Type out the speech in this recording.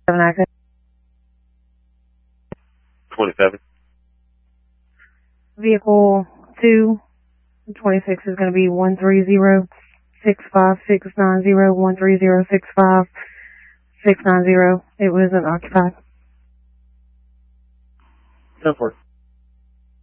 access. 27. Vehicle 226 is going to be 130-65690, 130-65690. It was unoccupied. 10-4.